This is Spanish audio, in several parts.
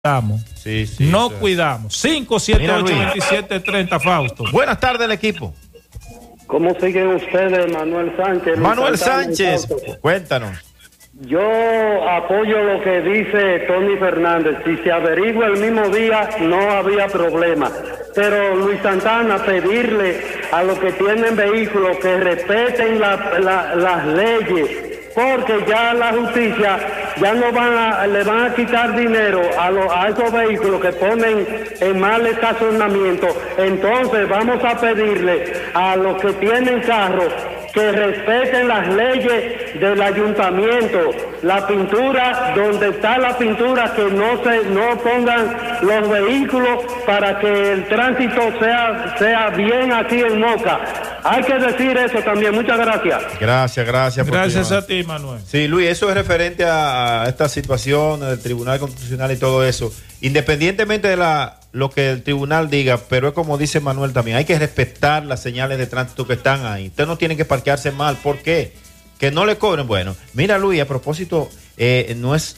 cuidamos. Sí, no cuidamos. 578-2730, Fausto. Buenas tardes, el equipo. ¿Cómo siguen ustedes, Manuel Sánchez? Manuel Sánchez, cuéntanos. Yo apoyo lo que dice Tony Fernández. Si se averigua el mismo día, no había problema. Pero Luis Santana, pedirle a los que tienen vehículos que respeten las leyes, porque ya la justicia ya no le van a quitar dinero a esos vehículos que ponen en mal estacionamiento. Entonces vamos a pedirle a los que tienen carros que respeten las leyes del ayuntamiento. La pintura, donde está la pintura, que no pongan los vehículos para que el tránsito sea bien aquí en Moca. Hay que decir eso también. Muchas gracias. Gracias a ti, Manuel. Sí, Luis, eso es referente a esta situación del Tribunal Constitucional y todo eso. Independientemente de lo que el tribunal diga, pero es como dice Manuel también, hay que respetar las señales de tránsito que están ahí. Usted no tiene que parquearse mal. ¿Por qué? Que no le cobren. Bueno, mira, Luis, a propósito, no es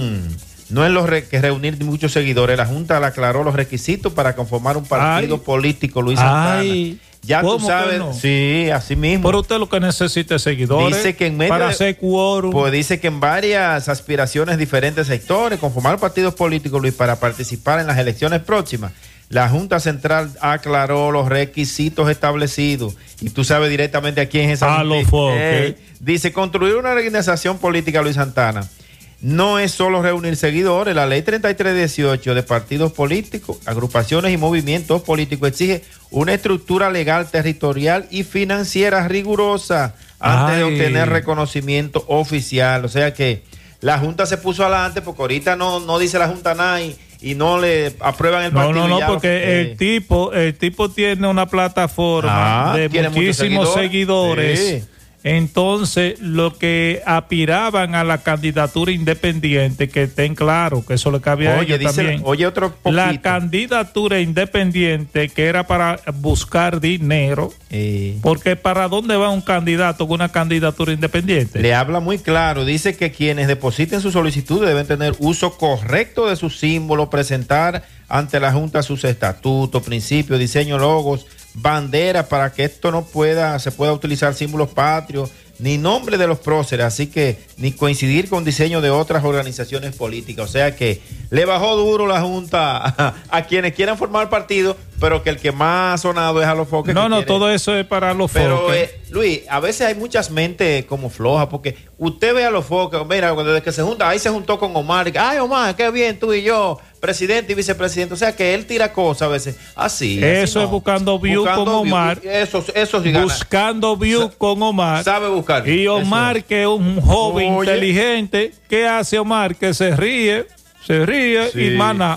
que reunir muchos seguidores. La Junta le aclaró los requisitos para conformar un partido político, Luis Santana. Ya tú sabes, no? Sí, así mismo. Pero usted lo que necesita es seguidores. Dice que en medio para hacer quórum. Pues dice que en varias aspiraciones, diferentes sectores, conformar partidos políticos, Luis, para participar en las elecciones próximas. La Junta Central aclaró los requisitos establecidos. Y tú sabes directamente a quién es esa Junta. Dice, construir una organización política, Luis Santana, no es solo reunir seguidores. La ley 3318 de partidos políticos, agrupaciones y movimientos políticos exige una estructura legal, territorial y financiera rigurosa antes de obtener reconocimiento oficial. O sea que la Junta se puso adelante porque ahorita no dice la Junta nada y no le aprueban el partido. No, porque el tipo tiene una plataforma de muchísimos seguidores. Sí. Entonces, lo que aspiraban a la candidatura independiente, que estén claros, que eso le cabía a ellos también. Otro poquito. La candidatura independiente, que era para buscar dinero, porque ¿para dónde va un candidato con una candidatura independiente? Le habla muy claro, dice que quienes depositen su solicitud deben tener uso correcto de sus símbolos, presentar ante la Junta sus estatutos, principios, diseño, logos, banderas, para que esto se pueda utilizar símbolos patrios, ni nombre de los próceres, así que ni coincidir con diseño de otras organizaciones políticas. O sea que le bajó duro la Junta a quienes quieran formar partido, pero que el que más sonado es a los foques. Todo eso es para los foques. Pero Luis, a veces hay muchas mentes como flojas, porque usted ve a los foques, mira, desde que se junta, ahí se juntó con Omar, ay Omar, qué bien, tú y yo, presidente y vicepresidente. O sea que él tira cosas a veces así. Eso es buscando view con Omar. Eso sí gana. Buscando view con Omar. Sabe buscar. Y Omar, que es un joven inteligente, ¿qué hace Omar? Que se ríe y mana.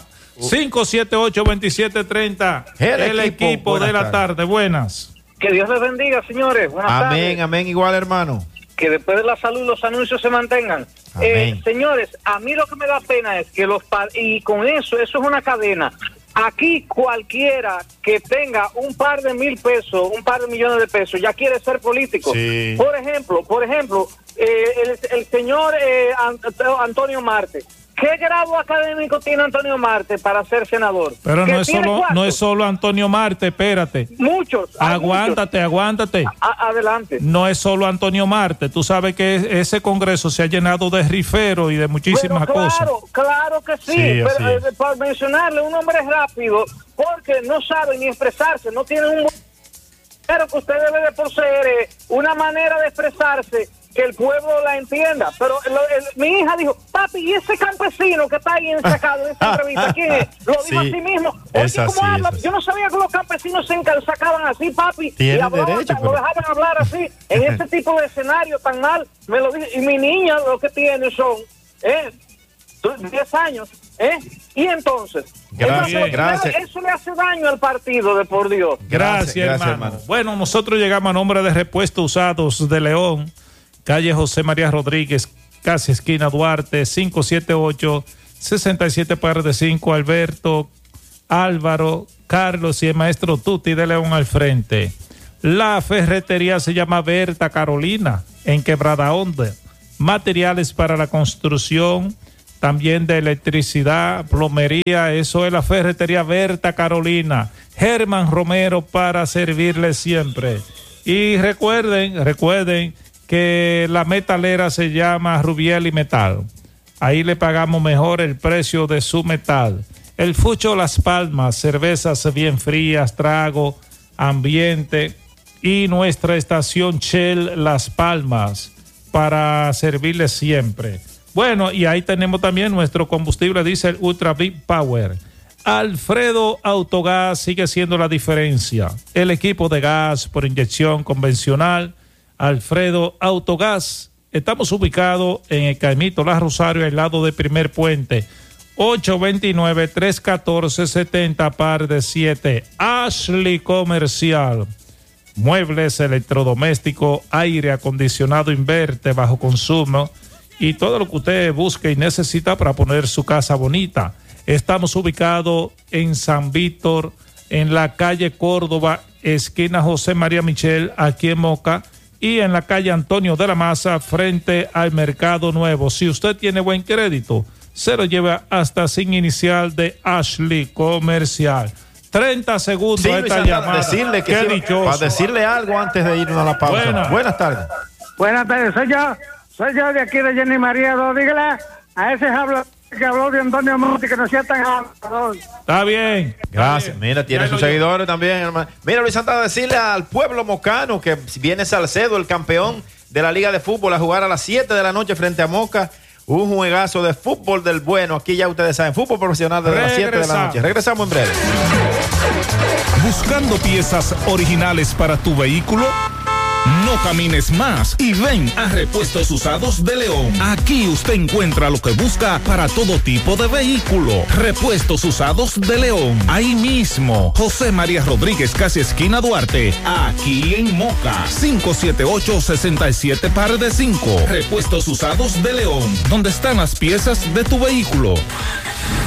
578-2730. El equipo de la tarde. Buenas. Que Dios les bendiga, señores. Buenas tardes. Amén, igual, hermano. Que después de la salud los anuncios se mantengan. Señores, a mí lo que me da pena es que y con eso es una cadena. Aquí cualquiera que tenga un par de $1,000 pesos, un par de millones de pesos, ya quiere ser político. Sí. Por ejemplo, el señor Antonio Marte. ¿Qué grado académico tiene Antonio Marte para ser senador? Pero no es solo Antonio Marte, espérate. Muchos. Aguántate. Adelante. No es solo Antonio Marte. Tú sabes que ese congreso se ha llenado de riferos y de muchísimas cosas. Claro que sí. Pero para mencionarle, un hombre rápido, porque no sabe ni expresarse, no tiene un... Pero que usted debe de poseer una manera de expresarse que el pueblo la entienda. Pero mi hija dijo, papi, ¿y ese campesino que está ahí ensacado en esa entrevista? ¿Quién es? Lo dijo así mismo. Oye, ¿cómo habla? Yo no sabía que los campesinos se sacaban así, papi. Y hablaban, lo dejaban hablar así, en ese tipo de escenario tan mal. Me lo dije. Y mi niña lo que tiene son 10 años. Y entonces, gracias. Eso le hace daño al partido, de por Dios. Gracias, hermano. Bueno, nosotros llegamos a nombre de Repuestos Usados de León, calle José María Rodríguez, casi esquina Duarte, 578-6745, Alberto, Álvaro, Carlos y el maestro Tuti de León al frente. La ferretería se llama Berta Carolina, en Quebrada Honda. Materiales para la construcción, también de electricidad, plomería. Eso es la Ferretería Berta Carolina. Germán Romero para servirle siempre. Y recuerden que la metalera se llama Rubiel y Metal. Ahí le pagamos mejor el precio de su metal. El Fucho Las Palmas, cervezas bien frías, trago, ambiente. Y nuestra estación Shell Las Palmas para servirle siempre. Bueno, y ahí tenemos también nuestro combustible diésel Ultra Big Power. Alfredo Autogás sigue siendo la diferencia. El equipo de gas por inyección convencional, Alfredo Autogás. Estamos ubicados en el Caimito La Rosario, al lado de Primer Puente. 829-314-70, par de 7. Ashley Comercial. Muebles, electrodomésticos, aire acondicionado inverte, bajo consumo y todo lo que usted busque y necesita para poner su casa bonita. Estamos ubicados en San Víctor, en la calle Córdoba, esquina José María Michel, aquí en Moca, y en la calle Antonio de la Maza, frente al Mercado Nuevo. Si usted tiene buen crédito, se lo lleva hasta sin inicial de Ashley Comercial. 30 segundos sí, esta llamada. Decirle que sí, para decirle algo antes de irnos a la pausa. Buenas tardes. Buenas tardes, soy yo de aquí de Jenny María. Dígale a ese que habló de Antonio Monti que no sea tan hablador. Está bien. Gracias. Mira, tiene sus seguidores también, hermano. Mira, Luis Santana, decirle al pueblo mocano que viene Salcedo, el campeón de la Liga de Fútbol, a jugar a las 7 de la noche frente a Moca. Un juegazo de fútbol del bueno. Aquí ya ustedes saben, fútbol profesional desde las 7 de la noche. Regresamos en breve. ¿Buscando piezas originales para tu vehículo? No camines más y ven a Repuestos Usados de León. Aquí usted encuentra lo que busca para todo tipo de vehículo. Repuestos Usados de León. Ahí mismo, José María Rodríguez, casi esquina Duarte. Aquí en Moca. 578-67 par de 5. Repuestos Usados de León. Donde están las piezas de tu vehículo.